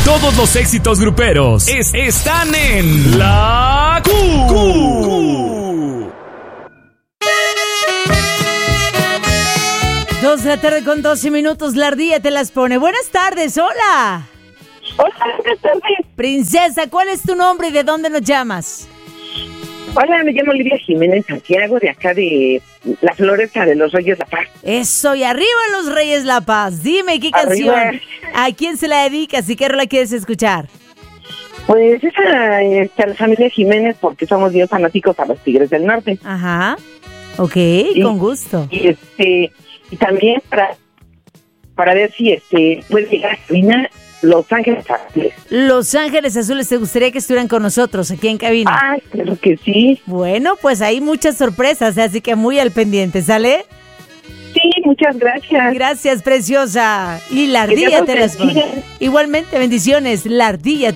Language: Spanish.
Todos los éxitos gruperos están en La Q. 2 de la tarde con 12 minutos, la ardilla te las pone. Buenas tardes, hola. Hola, buenas tardes. Princesa, ¿cuál es tu nombre y de dónde nos llamas? Hola, me llamo Lidia Jiménez Santiago, de acá de La Floresta de los Reyes La Paz. Eso, y arriba los Reyes La Paz. Dime, ¿qué canción? Arriba. ¿A quién se la dedicas y qué rola quieres escuchar? Pues esa a la familia Jiménez, porque somos bien fanáticos a los Tigres del Norte. Ajá, ok, con gusto. Y también para ver si puede llegar a cabina Los Ángeles Azules. Los Ángeles Azules, ¿te gustaría que estuvieran con nosotros aquí en cabina? Ay, claro que sí. Bueno, pues hay muchas sorpresas, así que muy al pendiente, ¿sale? Sí, muchas gracias. Gracias, preciosa. Y la ardilla te las pone. Igualmente, bendiciones. La ardilla te